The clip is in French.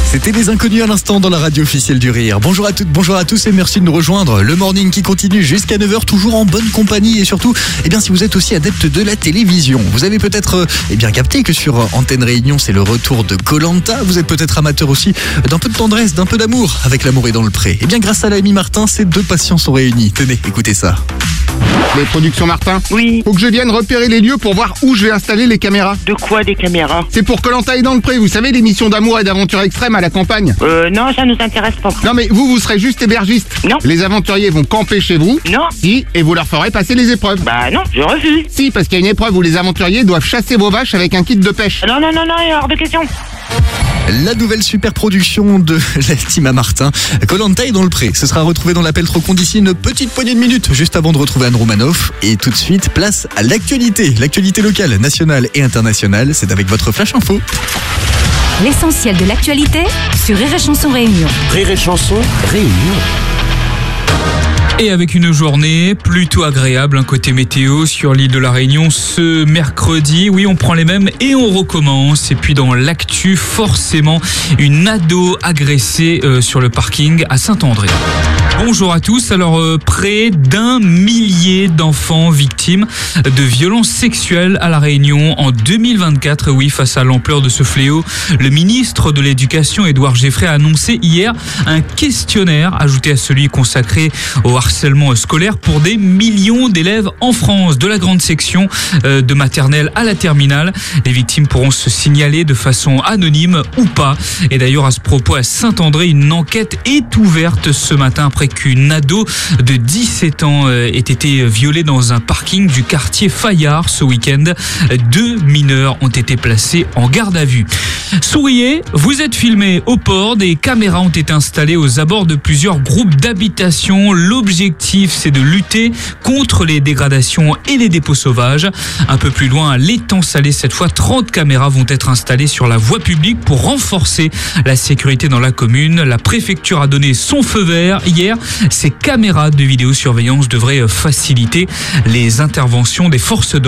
C'était des inconnus à l'instant dans la radio officielle du Rire. Bonjour à toutes, bonjour à tous et merci de nous rejoindre. Le morning qui continue jusqu'à 9h, toujours en bonne compagnie et surtout, si vous êtes aussi adepte de la télévision, vous avez peut-être capté que sur Antenne Réunion, c'est le retour de Koh-Lanta. Vous êtes peut-être amateur aussi d'un peu de tendresse, d'un peu d'amour avec L'amour est dans le pré. Grâce à l'ami Martin, ces deux patients sont réunis. Tenez, écoutez ça. Les productions Martin. Oui. Faut que je vienne repérer les lieux pour voir où je vais installer les caméras. De quoi des caméras? C'est pour Koh-Lanta est dans le pré, vous savez, l'émission d'amour et d'aventure extrême à la campagne. Non, ça nous intéresse pas. Non mais vous serez juste hébergiste. Non. Les aventuriers vont camper chez vous. Non. Si, et vous leur ferez passer les épreuves. Bah non, je refuse. Si, parce qu'il y a une épreuve où les aventuriers doivent chasser vos vaches avec un kit de pêche. Non, hors de question. La nouvelle super production de la team à Martin, Koh-Lanta est dans le pré. Ce sera retrouvé dans l'appel trop con d'ici une petite poignée de minutes, juste avant de retrouver Anne Romanoff. Et tout de suite, place à l'actualité. L'actualité locale, nationale et internationale, c'est avec votre Flash Info. L'essentiel de l'actualité sur Rire et Chanson Réunion. Rire et Chanson Réunion. Et avec une journée plutôt agréable, côté météo sur l'île de la Réunion ce mercredi. Oui, on prend les mêmes et on recommence. Et puis dans l'actu, forcément, une ado agressée sur le parking à Saint-André. Bonjour à tous. Alors, près d'1 millier d'enfants victimes de violences sexuelles à La Réunion en 2024. Oui, face à l'ampleur de ce fléau, le ministre de l'Éducation, Édouard Geoffrey, a annoncé hier un questionnaire ajouté à celui consacré au harcèlement scolaire pour des millions d'élèves en France, de la grande section de maternelle à la terminale. Les victimes pourront se signaler de façon anonyme ou pas. Et d'ailleurs, à ce propos, à Saint-André, une enquête est ouverte ce matin après qu'une ado de 17 ans ait été violée dans un parking du quartier Fayard ce week-end. 2 mineurs ont été placés en garde à vue. Souriez, vous êtes filmés au port. Des caméras ont été installées aux abords de plusieurs groupes d'habitation. L'objectif, c'est de lutter contre les dégradations et les dépôts sauvages. Un peu plus loin, à l'étang Salé, cette fois, 30 caméras vont être installées sur la voie publique pour renforcer la sécurité dans la commune. La préfecture a donné son feu vert hier. Ces caméras de vidéosurveillance devraient faciliter les interventions des forces de